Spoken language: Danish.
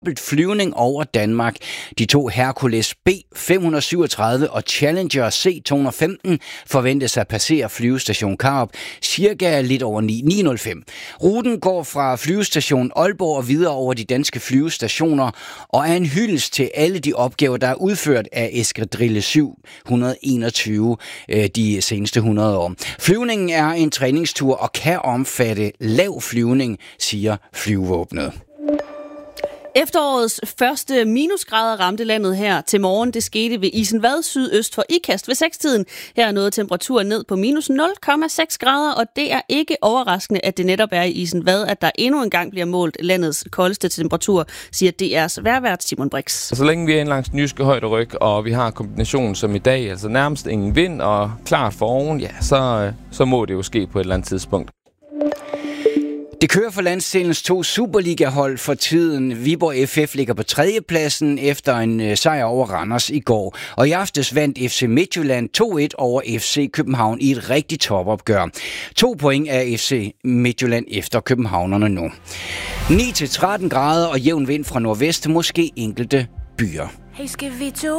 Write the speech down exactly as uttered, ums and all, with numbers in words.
flyvning over Danmark. De to Hercules B fem syvogtredive og Challenger C to femten forventes at passere flyvestation Karup cirka lidt over ni nul fem. Ruten går fra flyvestation Aalborg og videre over de danske flyvestationer og er en hyldest til alle de opgaver, der er udført af Eskadrille syv enogtyve de seneste hundrede år. Flyvningen er en træningstur og kan omfatte lav flyvning, siger flyvevåbnet. Efterårets første minusgrader ramte landet her til morgen. Det skete ved Isenvad sydøst for Ikast ved sekstiden. Her er nået temperaturen ned på minus nul komma seks grader, og det er ikke overraskende, at det netop er i Isenvad, at der endnu en gang bliver målt landets koldeste temperatur, siger D R's vejrvært Simon Brix. Så længe vi er langs den jyske højderyg, og vi har kombinationen som i dag, altså nærmest ingen vind og klart for oven, ja, så, så må det jo ske på et eller andet tidspunkt. Det kører for landsdelens to Superliga-hold for tiden. Viborg F F ligger på tredjepladsen efter en sejr over Randers i går. Og i aftes vandt F C Midtjylland to et over F C København i et rigtigt topopgør. To point af F C Midtjylland efter københavnerne nu. ni til tretten grader og jævn vind fra nordvest, måske enkelte byer. Hey, skal vi to